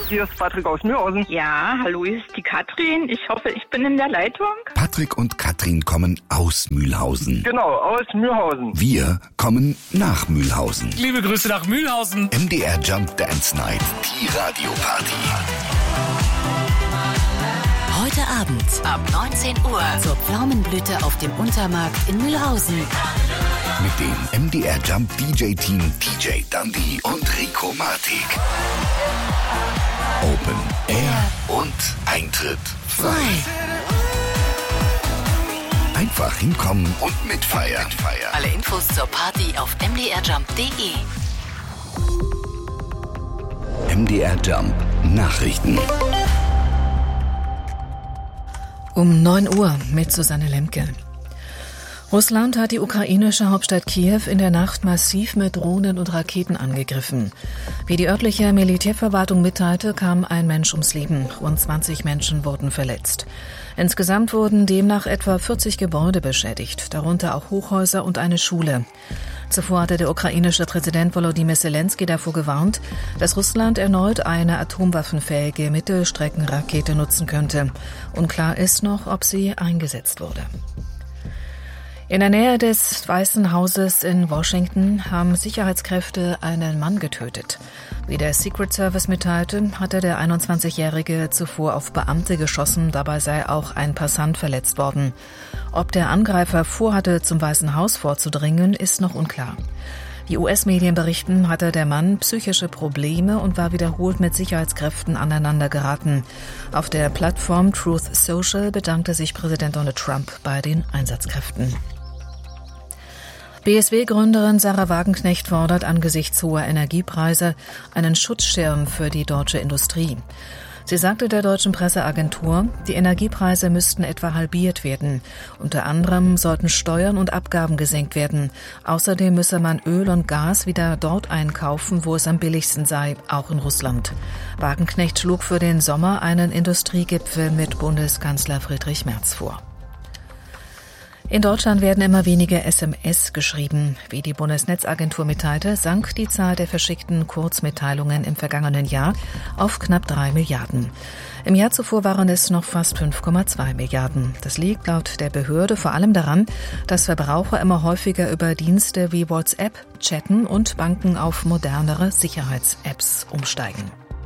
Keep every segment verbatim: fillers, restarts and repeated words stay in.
Hier ist Patrick aus Mühlhausen. Ja, hallo, hier ist die Katrin. Ich hoffe, ich bin in der Leitung. Patrick und Katrin kommen aus Mühlhausen. Genau, aus Mühlhausen. Wir kommen nach Mühlhausen. Liebe Grüße nach Mühlhausen. M D R Jump Dance Night, die Radioparty. Heute Abend ab neunzehn Uhr zur Pflaumenblüte auf dem Untermarkt in Mühlhausen. Mit dem M D R Jump D J-Team D J Dundee und Rico Martik. Open Air und Eintritt frei. Einfach hinkommen und mitfeiern. Alle Infos zur Party auf m d r jump punkt d e. M D R Jump Nachrichten. Um neun Uhr mit Susanne Lemke. Russland hat die ukrainische Hauptstadt Kiew in der Nacht massiv mit Drohnen und Raketen angegriffen. Wie die örtliche Militärverwaltung mitteilte, kam ein Mensch ums Leben. Rund zwanzig Menschen wurden verletzt. Insgesamt wurden demnach etwa vierzig Gebäude beschädigt, darunter auch Hochhäuser und eine Schule. Zuvor hatte der ukrainische Präsident Volodymyr Zelensky davor gewarnt, dass Russland erneut eine atomwaffenfähige Mittelstreckenrakete nutzen könnte. Unklar ist noch, ob sie eingesetzt wurde. In der Nähe des Weißen Hauses in Washington haben Sicherheitskräfte einen Mann getötet. Wie der Secret Service mitteilte, hatte der einundzwanzigjährige zuvor auf Beamte geschossen, dabei sei auch ein Passant verletzt worden. Ob der Angreifer vorhatte, zum Weißen Haus vorzudringen, ist noch unklar. Die U S-Medien berichten, hatte der Mann psychische Probleme und war wiederholt mit Sicherheitskräften aneinander geraten. Auf der Plattform Truth Social bedankte sich Präsident Donald Trump bei den Einsatzkräften. B S W-Gründerin Sarah Wagenknecht fordert angesichts hoher Energiepreise einen Schutzschirm für die deutsche Industrie. Sie sagte der deutschen Presseagentur, die Energiepreise müssten etwa halbiert werden. Unter anderem sollten Steuern und Abgaben gesenkt werden. Außerdem müsse man Öl und Gas wieder dort einkaufen, wo es am billigsten sei, auch in Russland. Wagenknecht schlug für den Sommer einen Industriegipfel mit Bundeskanzler Friedrich Merz vor. In Deutschland werden immer weniger S M S geschrieben. Wie die Bundesnetzagentur mitteilte, sank die Zahl der verschickten Kurzmitteilungen im vergangenen Jahr auf knapp drei Milliarden. Im Jahr zuvor waren es noch fast fünf Komma zwei Milliarden. Das liegt laut der Behörde vor allem daran, dass Verbraucher immer häufiger über Dienste wie WhatsApp chatten und Banken auf modernere Sicherheits-Apps umsteigen.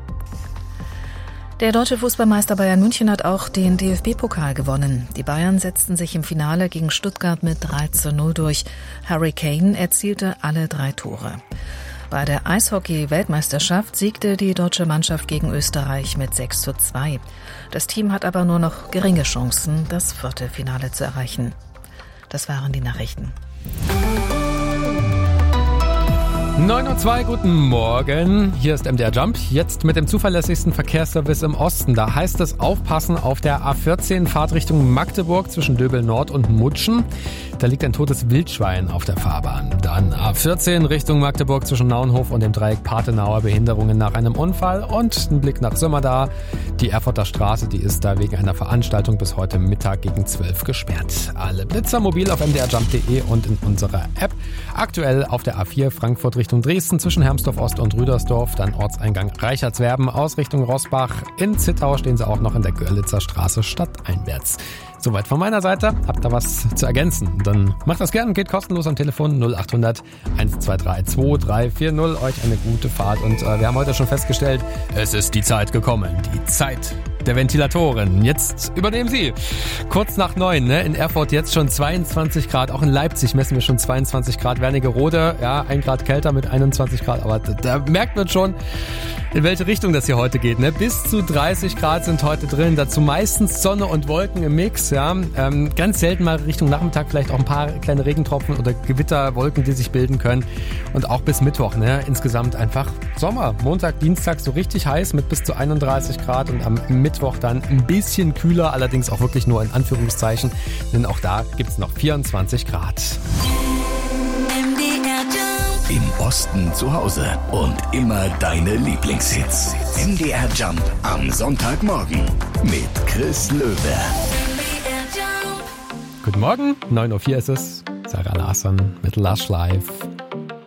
Der deutsche Fußballmeister Bayern München hat auch den D F B-Pokal gewonnen. Die Bayern setzten sich im Finale gegen Stuttgart mit drei zu null durch. Harry Kane erzielte alle drei Tore. Bei der Eishockey-Weltmeisterschaft siegte die deutsche Mannschaft gegen Österreich mit sechs zu zwei. Das Team hat aber nur noch geringe Chancen, das Viertelfinale zu erreichen. Das waren die Nachrichten. neun Uhr zwei, guten Morgen. Hier ist M D R Jump. Jetzt mit dem zuverlässigsten Verkehrsservice im Osten. Da heißt es aufpassen auf der A vierzehn Fahrtrichtung Magdeburg zwischen Döbel Nord und Mutschen. Da liegt ein totes Wildschwein auf der Fahrbahn. Dann A vierzehn Richtung Magdeburg zwischen Naunhof und dem Dreieck Pathenauer, Behinderungen nach einem Unfall und ein Blick nach Sömmerda. Die Erfurter Straße, die ist da wegen einer Veranstaltung bis heute Mittag gegen zwölf gesperrt. Alle Blitzer mobil auf m d r jump punkt d e und in unserer App. Aktuell auf der A vier Frankfurt Richtung Dresden zwischen Hermsdorf Ost und Rüdersdorf, dann Ortseingang Reichertswerben aus Richtung Rossbach. In Zittau stehen sie auch noch in der Görlitzer Straße stadteinwärts. Soweit von meiner Seite. Habt ihr was zu ergänzen? Dann macht das gerne, geht kostenlos am Telefon null acht hundert eins zwei drei zwei drei vier null. Euch eine gute Fahrt und äh, wir haben heute schon festgestellt, es ist die Zeit gekommen. Die Zeit der Ventilatoren. Jetzt übernehmen Sie. Kurz nach neun, ne? In Erfurt jetzt schon zweiundzwanzig Grad. Auch in Leipzig messen wir schon zweiundzwanzig Grad. Wernigerode, ja, ein Grad kälter mit einundzwanzig Grad. Aber da, da merkt man schon, in welche Richtung das hier heute geht. Ne? Bis zu dreißig Grad sind heute drin. Dazu meistens Sonne und Wolken im Mix. Ja? Ähm, ganz selten mal Richtung Nachmittag vielleicht auch ein paar kleine Regentropfen oder Gewitterwolken, die sich bilden können. Und auch bis Mittwoch. Ne? Insgesamt einfach Sommer. Montag, Dienstag so richtig heiß mit bis zu einunddreißig Grad. Und am Mittwoch dann ein bisschen kühler. Allerdings auch wirklich nur in Anführungszeichen. Denn auch da gibt's noch vierundzwanzig Grad. Im Osten zu Hause und immer deine Lieblingshits. M D R Jump am Sonntagmorgen mit Chris Löwe. Guten Morgen, neun Uhr vier ist es. Sarah Larsson mit Lush Life.